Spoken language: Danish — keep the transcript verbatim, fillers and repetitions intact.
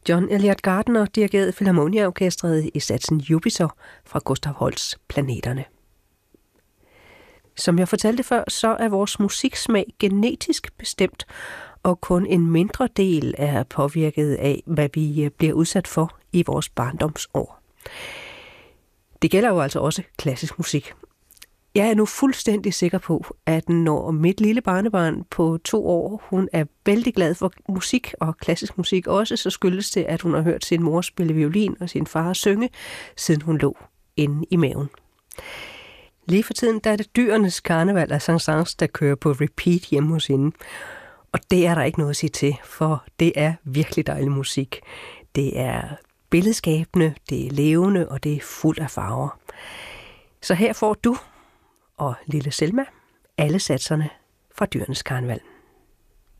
John Elliott Gardiner dirigerede Filharmonia-orkestret i satsen Jupiter fra Gustav Holsts Planeterne. Som jeg fortalte før, så er vores musiksmag genetisk bestemt, og kun en mindre del er påvirket af, hvad vi bliver udsat for i vores barndomsår. Det gælder jo altså også klassisk musik. Jeg er nu fuldstændig sikker på, at når mit lille barnebarn på to år, hun er vældig glad for musik og klassisk musik også, så skyldes det, at hun har hørt sin mor spille violin og sin far synge, siden hun lå inde i maven. Lige for tiden der er det dyrenes karneval af Saint-Saëns, der kører på repeat hjemme hos hende. Og det er der ikke noget at sige til, for det er virkelig dejlig musik. Det er billedskabende, det er levende, og det er fuld af farver. Så her får du og lille Selma alle satserne fra dyrenes karneval.